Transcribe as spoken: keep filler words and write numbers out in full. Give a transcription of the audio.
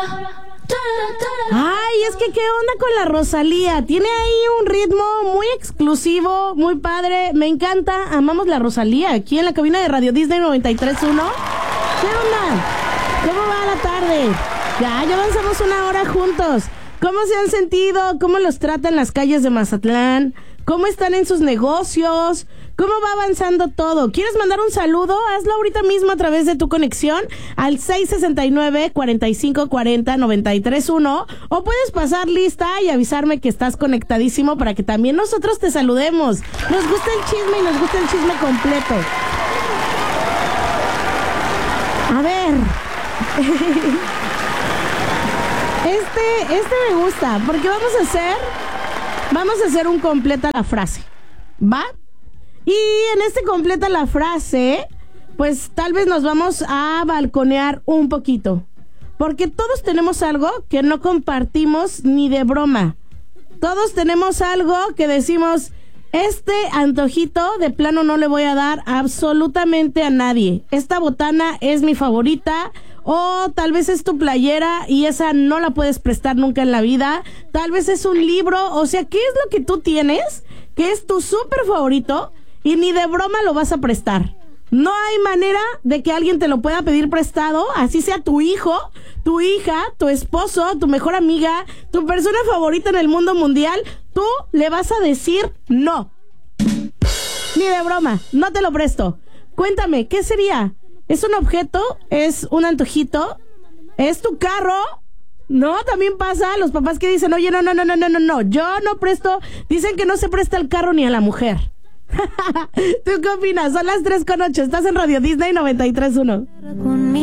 Ay, es que qué onda con la Rosalía. Tiene ahí un ritmo muy exclusivo, muy padre. Me encanta. Amamos la Rosalía aquí en la cabina de Radio Disney noventa y tres punto uno. ¿Qué onda? ¿Cómo va la tarde? Ya, ya avanzamos una hora juntos. ¿Cómo se han sentido? ¿Cómo los tratan las calles de Mazatlán? ¿Cómo están en sus negocios? ¿Cómo va avanzando todo? ¿Quieres mandar un saludo? Hazlo ahorita mismo a través de tu conexión al seis sesenta y nueve, cuarenta y cinco cuarenta, noventa y tres uno, o puedes pasar lista y avisarme que estás conectadísimo para que también nosotros te saludemos. Nos gusta el chisme y nos gusta el chisme completo. A ver. Este, este me gusta, porque vamos a hacer, vamos a hacer un completa la frase, ¿va? Y en este completa la frase, pues tal vez nos vamos a balconear un poquito, porque todos tenemos algo que no compartimos ni de broma. Todos tenemos algo que decimos, este antojito de plano no le voy a dar absolutamente a nadie. Esta botana es mi favorita. O tal vez es tu playera y esa no la puedes prestar nunca en la vida. Tal vez es un libro. O sea, ¿qué es lo que tú tienes que es tu súper favorito y ni de broma lo vas a prestar? No hay manera de que alguien te lo pueda pedir prestado, así sea tu hijo, tu hija, tu esposo, tu mejor amiga, tu persona favorita en el mundo mundial. Tú le vas a decir no. Ni de broma, no te lo presto. Cuéntame, ¿qué sería? ¿Es un objeto? ¿Es un antojito? ¿Es tu carro? No, también pasa los papás que dicen, oye, no, no, no, no, no, no, no, yo no presto. Dicen que no se presta el carro ni a la mujer. ¿Tú qué opinas? Son las tres con ocho. Estás en Radio Disney noventa y tres punto uno.